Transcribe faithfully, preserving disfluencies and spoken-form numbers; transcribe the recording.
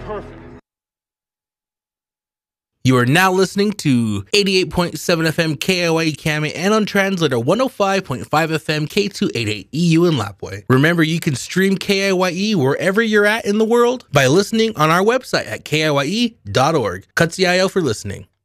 perfect. You are now listening to eighty-eight point seven F M K I Y E Kame and on translator one oh five point five F M K two eighty-eight E U in Lapwai. Remember, you can stream K I Y E wherever you're at in the world by listening on our website at K I Y E dot org. Katsiayo for listening.